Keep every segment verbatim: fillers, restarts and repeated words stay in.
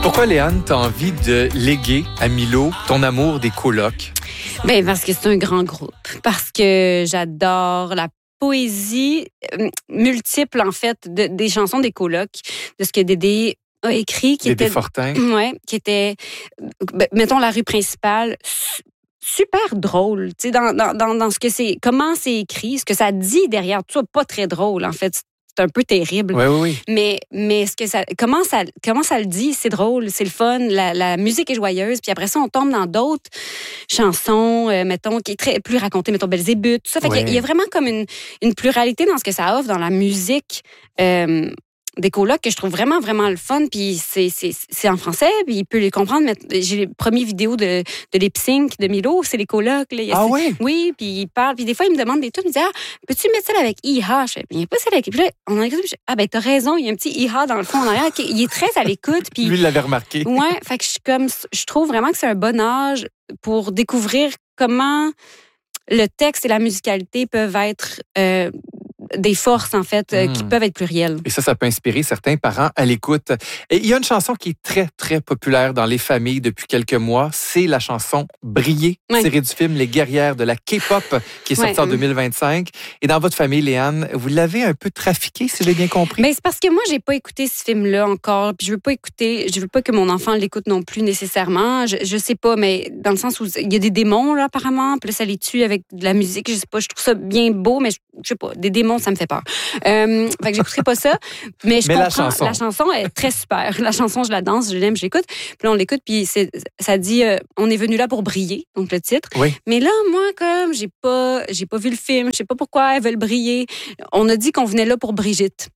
Pourquoi, Léane, tu as envie de léguer à Milo ton amour des colocs? Ben parce que c'est un grand groupe. Parce que j'adore la poésie euh, multiple, en fait, de, des chansons des colocs, de ce que Dédé a écrit. Qui Dédé était, Fortin. Ouais, qui était, ben, mettons, la rue principale, su- super drôle, tu sais, dans, dans, dans, dans ce que c'est, comment c'est écrit, ce que ça dit derrière tout ça, pas très drôle, en fait. C'est un peu terrible. Oui, oui, oui. Mais, mais ce que ça, comment, ça, comment ça le dit, c'est drôle, c'est le fun, la, la musique est joyeuse. Puis après ça, on tombe dans d'autres chansons, euh, mettons, qui est très plus racontées, mettons, Belzébuth, tout ça. Fait Ouais. qu'il y a vraiment comme une, une pluralité dans ce que ça offre dans la musique. Euh, des colocs que je trouve vraiment, vraiment le fun. Puis c'est, c'est, c'est en français, puis il peut les comprendre. Mais j'ai les premières vidéos de, de lip sync de Milo, c'est les colocs. Là. Il y a Ah ces- oui? Oui, puis il parle. Puis des fois, il me demande des trucs. Il me dit, ah, peux-tu mettre ça avec I H? Je fais, il n'y a pas ça avec. Puis là, on a écouté, puis je- ah, ben, t'as raison, il y a un petit I H dans le fond en arrière. OK, il est très à l'écoute. Puis, Lui, il l'avait remarqué. ouais, fait que je suis comme, je trouve vraiment que c'est un bon âge pour découvrir comment le texte et la musicalité peuvent être euh, des forces, en fait, euh, Mm. qui peuvent être plurielles. Et ça, ça peut inspirer certains parents à l'écoute. Et il y a une chanson qui est très, très populaire dans les familles depuis quelques mois. C'est la chanson Briller, Ouais. tirée du film Les guerrières de la K-pop, qui est sortie Ouais. en deux mille vingt-cinq. Et dans votre famille, Léane, vous l'avez un peu trafiqué, si j'ai bien compris. Mais c'est parce que moi, j'ai pas écouté ce film-là encore, puis je veux pas écouter, je veux pas que mon enfant l'écoute non plus nécessairement. Je, je sais pas, mais dans le sens où il y a des démons, là, apparemment, puis là, ça les tue avec de la musique. Je sais pas, je trouve ça bien beau, mais je, je sais pas, des démons, ça me fait peur. Euh, fait que j'écouterai pas ça. Mais je Mais la comprends. chanson. La chanson est très super. La chanson, je la danse, je l'aime, je l'écoute. Puis là, on l'écoute, puis c'est, ça dit, euh, on est venu là pour briller, donc le titre. Oui. Mais là, moi, comme j'ai pas, j'ai pas vu le film, je sais pas pourquoi elles veulent briller. On a dit qu'on venait là pour Brigitte.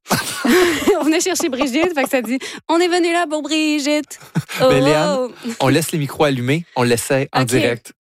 On venait chercher Brigitte, fait que ça dit, on est venu là pour Brigitte. Oh, Ben, Léane, oh. on laisse les micros allumés, on l'essaie en OK. direct.